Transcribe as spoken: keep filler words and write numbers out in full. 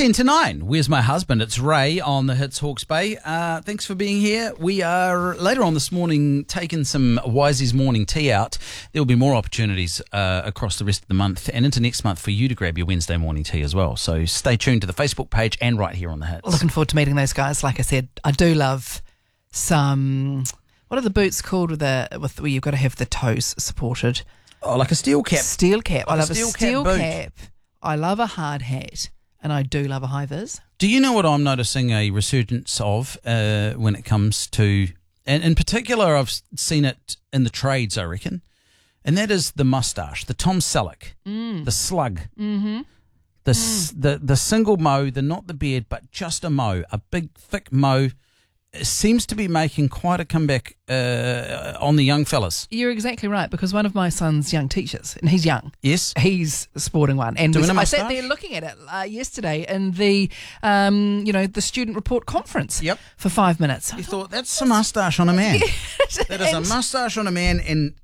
ten to nine. Where's my husband? It's Ray on the Hits Hawke's Bay. Uh, thanks for being here. We are later on this morning taking some Wisey's morning tea out. There will be more opportunities uh, across the rest of the month and into next month for you to grab your Wednesday morning tea as well. So stay tuned to the Facebook page and right here on the Hits. Looking forward to meeting those guys. Like I said, I do love some. What are the boots called with the with where you've got to have the toes supported? Oh, like a steel cap. Steel cap. Like I love a a steel steel cap cap. boot. I love a hard hat, and I do love a high vis. Do you know what I'm noticing a resurgence of uh, when it comes to, and in particular I've seen it in the trades, I reckon, and that is the moustache, the Tom Selleck, Mm. the slug, Mm-hmm. the, s the the single mow, the not the beard, but just a mow, a big thick mow. It seems to be making quite a comeback uh, on the young fellas. You're exactly right, because one of my son's young teachers, and he's young. Yes. He's sporting one. And Doing was, a I sat moustache? there looking at it uh, yesterday in the, um, you know, the student report conference Yep. for five minutes. I You thought, thought, that's a moustache on a man. That is a And- moustache on a man, and